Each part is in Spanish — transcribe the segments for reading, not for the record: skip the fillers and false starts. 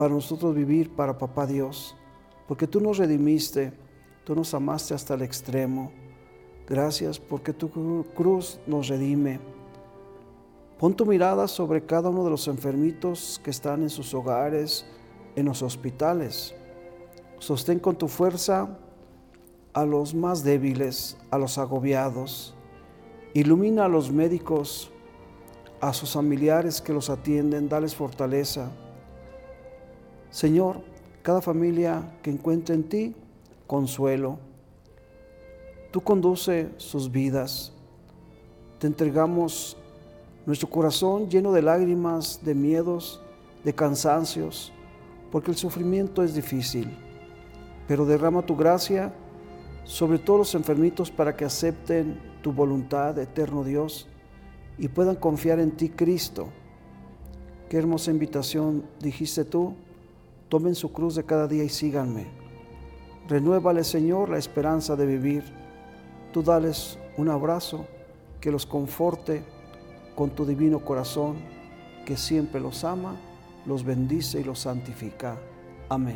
para nosotros vivir para Papá Dios, porque tú nos redimiste, tú nos amaste hasta el extremo. Gracias porque tu cruz nos redime. Pon tu mirada sobre cada uno de los enfermitos que están en sus hogares, en los hospitales. Sostén con tu fuerza a los más débiles, a los agobiados. Ilumina a los médicos, a sus familiares que los atienden, dales fortaleza. Señor, cada familia que encuentre en ti, consuelo. Tú conduce sus vidas. Te entregamos nuestro corazón lleno de lágrimas, de miedos, de cansancios, porque el sufrimiento es difícil. Pero derrama tu gracia sobre todos los enfermitos para que acepten tu voluntad, eterno Dios, y puedan confiar en ti, Cristo. Qué hermosa invitación dijiste tú: tomen su cruz de cada día y síganme. Renuévale, Señor, la esperanza de vivir. Tú dales un abrazo que los conforte con tu divino corazón, que siempre los ama, los bendice y los santifica. Amén.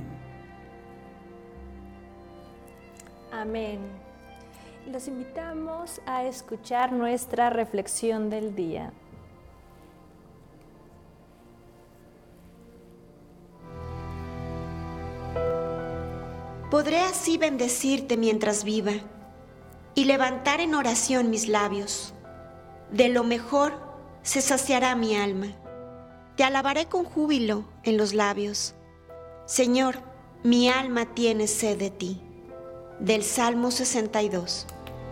Amén. Los invitamos a escuchar nuestra reflexión del día. Podré así bendecirte mientras viva y levantar en oración mis labios. De lo mejor se saciará mi alma. Te alabaré con júbilo en los labios. Señor, mi alma tiene sed de ti. Del Salmo 62.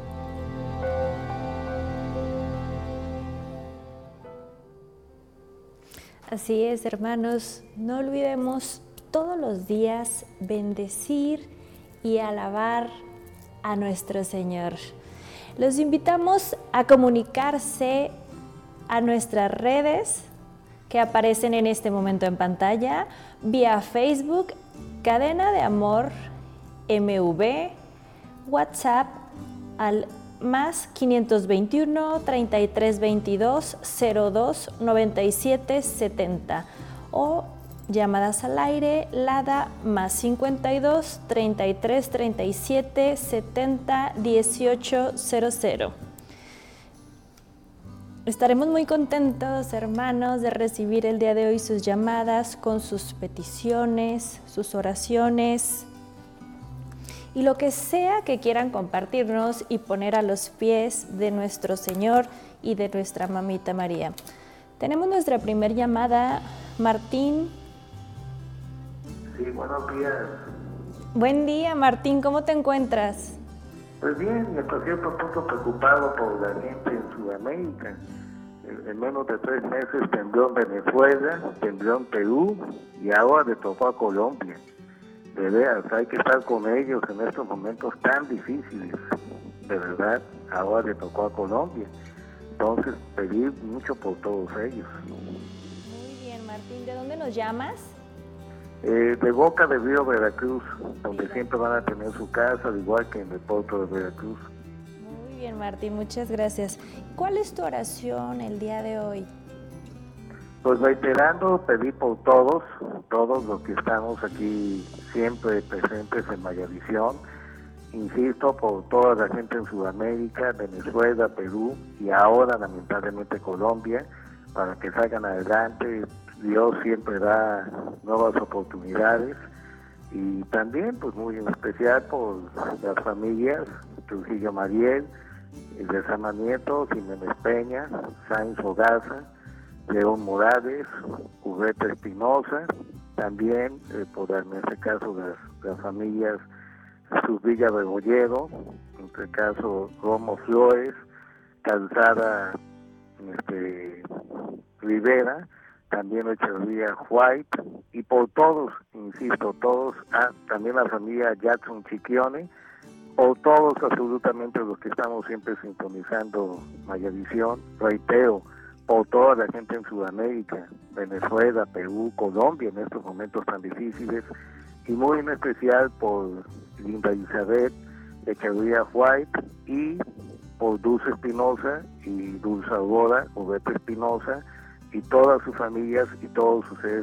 Así es, hermanos, no olvidemos todos los días bendecir y alabar a nuestro Señor. Los invitamos a comunicarse a nuestras redes que aparecen en este momento en pantalla, vía Facebook, Cadena de Amor MV, WhatsApp al más 521 33 22 02 97 70 o llamadas al aire LADA más 52 33 37 70 18 00. Estaremos muy contentos, hermanos, de recibir el día de hoy sus llamadas con sus peticiones, sus oraciones y lo que sea que quieran compartirnos y poner a los pies de nuestro Señor y de nuestra Mamita María. Tenemos nuestra primera llamada. Martín. Sí, buenos días. Buen día, Martín, ¿cómo te encuentras? Pues bien, y hasta cierto punto preocupado por la gente en Sudamérica. En menos de 3 meses tembló en Venezuela, tembló en Perú y ahora le tocó a Colombia. De veras, hay que estar con ellos en estos momentos tan difíciles. De verdad, ahora le tocó a Colombia. Entonces, pedir mucho por todos ellos. Muy bien, Martín, ¿de dónde nos llamas? De Boca de Río, Veracruz, donde siempre van a tener su casa, al igual que en el puerto de Veracruz. Muy bien, Martín, muchas gracias. ¿Cuál es tu oración el día de hoy? Pues reiterando, pedir por todos los que estamos aquí siempre presentes en Mayavisión. Insisto, por toda la gente en Sudamérica, Venezuela, Perú y ahora lamentablemente Colombia, para que salgan adelante. Dios siempre da nuevas oportunidades y también pues muy en especial por las familias Trujillo Mariel, de Sama Nieto, Jiménez Peña, Sáenz Ogaza, León Morales, Urreta Espinosa, también por en este caso las familias Jesús Villa Rebollero, en este caso Romo Flores, Calzada Rivera, también Echeverría White, y por todos, insisto, todos, también la familia Jackson Chiquione, por todos absolutamente los que estamos siempre sintonizando Mayavisión, reitero, por toda la gente en Sudamérica, Venezuela, Perú, Colombia en estos momentos tan difíciles, y muy en especial por Linda Elizabeth Echeverría White y por Dulce Espinosa y Dulce Aurora, Urreta Espinosa, y todas sus familias y todos sus seres